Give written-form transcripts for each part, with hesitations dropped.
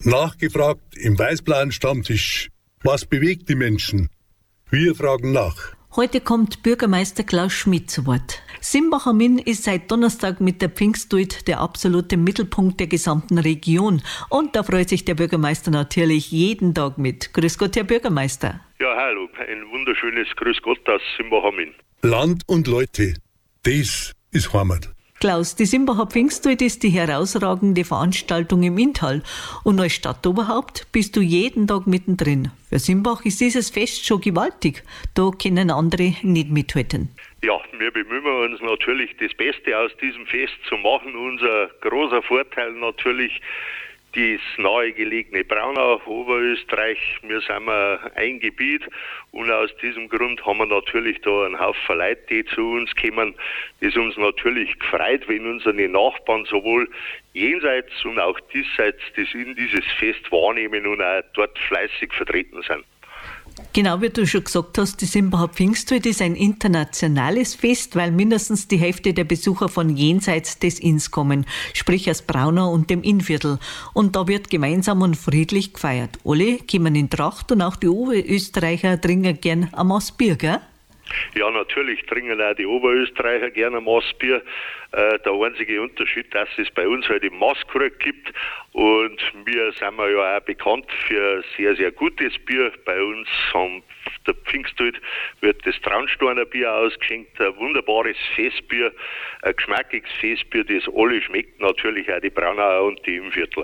Nachgefragt im weißblauen Stammtisch. Was bewegt die Menschen? Wir fragen nach. Heute kommt Bürgermeister Klaus Schmidt zu Wort. Simbach am Inn ist seit Donnerstag mit der Pfingstduld der absolute Mittelpunkt der gesamten Region. Und da freut sich der Bürgermeister natürlich jeden Tag mit. Grüß Gott, Herr Bürgermeister. Ja, hallo. Ein wunderschönes Grüß Gott aus Simbach am Inn. Land und Leute, das ist Heimat. Klaus, die Simbacher Pfingstduld ist die herausragende Veranstaltung im Inntal. Und als Stadtoberhaupt bist du jeden Tag mittendrin. Für Simbach ist dieses Fest schon gewaltig. Da können andere nicht mithalten. Ja, wir bemühen uns natürlich, das Beste aus diesem Fest zu machen. Unser großer Vorteil natürlich das nahegelegene Braunau, Oberösterreich. Wir sind ein Gebiet und aus diesem Grund haben wir natürlich da einen Haufen Leute, die zu uns kommen. Das uns natürlich gefreut, wenn unsere Nachbarn sowohl jenseits und auch diesseits dieses Fest wahrnehmen und auch dort fleißig vertreten sind. Genau wie du schon gesagt hast, die Simbacher Pfingstduld ist ein internationales Fest, weil mindestens die Hälfte der Besucher von jenseits des Inns kommen, sprich aus Braunau und dem Innviertel. Und da wird gemeinsam und friedlich gefeiert. Alle kommen in Tracht und auch die Oberösterreicher trinken gern ein Maß Bier, gell? Ja, natürlich trinken auch die Oberösterreicher gerne ein Maß Bier. Der einzige Unterschied, dass es bei uns halt im Maßkrug gibt. Und wir sind ja auch bekannt für sehr, sehr gutes Bier. Bei uns am der Pfingstduld wird das Traunsteiner Bier ausgeschenkt. Ein wunderbares Festbier, ein geschmackiges Festbier, das alle schmeckt. Natürlich auch die Braunauer und die Innviertler.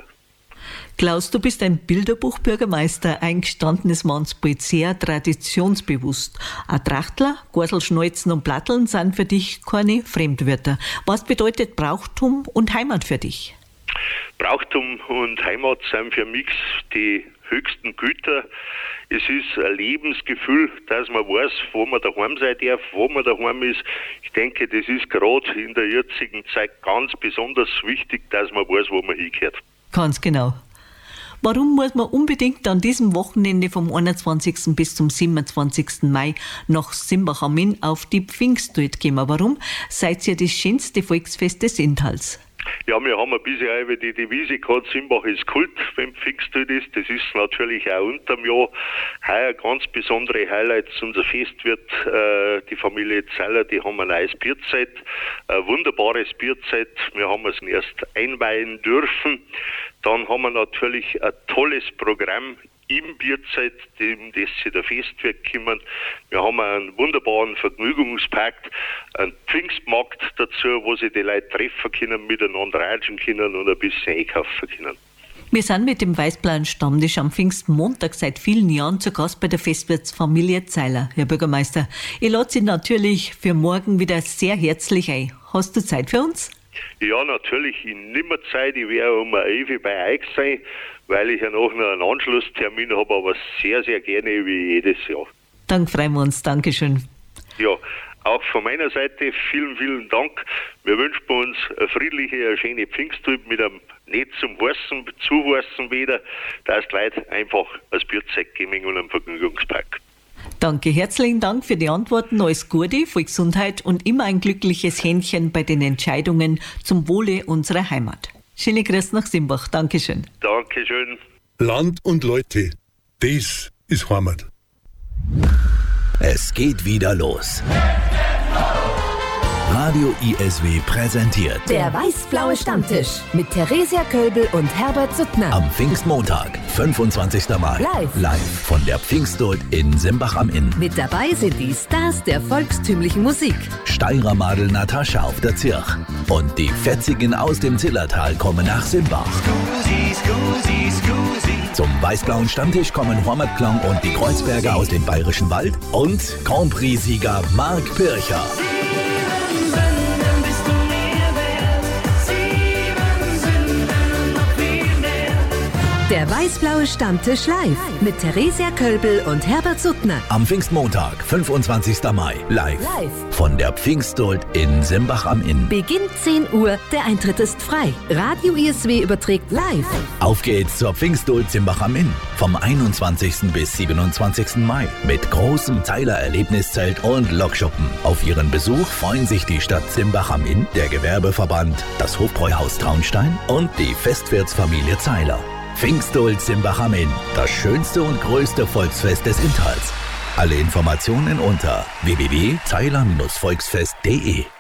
Klaus, du bist ein Bilderbuchbürgermeister, eingestandenes Mannsbild, sehr traditionsbewusst. Ein Trachtler, Gorselschnalzen und Platteln sind für dich keine Fremdwörter. Was bedeutet Brauchtum und Heimat für dich? Brauchtum und Heimat sind für mich die höchsten Güter. Es ist ein Lebensgefühl, dass man weiß, wo man daheim sein darf, wo man daheim ist. Ich denke, das ist gerade in der jetzigen Zeit ganz besonders wichtig, dass man weiß, wo man hingehört. Ganz genau. Warum muss man unbedingt an diesem Wochenende vom 21. bis zum 27. Mai nach Simbach am Inn auf die Pfingstduld kommen? Warum seid ihr das schönste Volksfest des Inntals? Ja, wir haben bisher über die Devise gehabt, Simbach ist Kult, wenn Pfingstduld ist. Das ist natürlich auch unterm Jahr. Heuer ganz besondere Highlights. Unser Fest wird die Familie Zeller, die haben ein neues Bierzeit, ein wunderbares Bierzeit. Wir haben es erst einweihen dürfen. Dann haben wir natürlich ein tolles Programm im Bierzeit, dem das sie der Festwirt kommen. Wir haben einen wunderbaren Vergnügungspark, einen Pfingstmarkt dazu, wo sie die Leute treffen können, miteinander ratschen können und ein bisschen einkaufen können. Wir sind mit dem weißblauen Stammtisch am Pfingstmontag seit vielen Jahren zu Gast bei der Festwirtsfamilie Zeiler. Herr Bürgermeister, ich lade Sie natürlich für morgen wieder sehr herzlich ein. Hast du Zeit für uns? Ja, natürlich. Ich nehme Zeit. Ich werde um 11 Uhr bei euch sein, weil ich ja noch einen Anschlusstermin habe, aber sehr, sehr gerne wie jedes Jahr. Dann freuen wir uns. Dankeschön. Ja, auch von meiner Seite vielen, vielen Dank. Wir wünschen uns eine friedliche, eine schöne Pfingstduld mit einem nicht zum Heißen, Zuheißen wieder, dass die Leute einfach ein Bierzeit geben und einen Vergnügungspark. Danke, herzlichen Dank für die Antworten. Alles Gute, voll Gesundheit und immer ein glückliches Händchen bei den Entscheidungen zum Wohle unserer Heimat. Schöne Grüße nach Simbach. Dankeschön. Dankeschön. Land und Leute, das ist Heimat. Es geht wieder los. Radio ISW präsentiert Der weiß-blaue Stammtisch mit Theresia Kölbel und Herbert Suttner. Am Pfingstmontag, 25. Mai. Live von der Pfingstduld in Simbach am Inn. Mit dabei sind die Stars der volkstümlichen Musik. Steirer Madel Natascha auf der Zirch. Und die Fetzigen aus dem Zillertal kommen nach Simbach. Zum weiß-blauen Stammtisch kommen Hormatklang und die Kreuzberger aus dem Bayerischen Wald und Grand Prix-Sieger Mark Pircher. Der weiß-blaue Stammtisch live mit Theresia Kölbel und Herbert Suttner. Am Pfingstmontag, 25. Mai. Live. Von der Pfingstduld in Simbach am Inn. Beginnt 10 Uhr, der Eintritt ist frei. Radio ISW überträgt live. Auf geht's zur Pfingstduld Simbach am Inn. Vom 21. bis 27. Mai. Mit großem Zeiler-Erlebniszelt und Lokschuppen. Auf ihren Besuch freuen sich die Stadt Simbach am Inn, der Gewerbeverband, das Hofbräuhaus Traunstein und die Festwirtsfamilie Zeiler. Pfingstdol Zimbach am Inn, das schönste und größte Volksfest des Inntals. Alle Informationen unter www.zeiler-volksfest.de.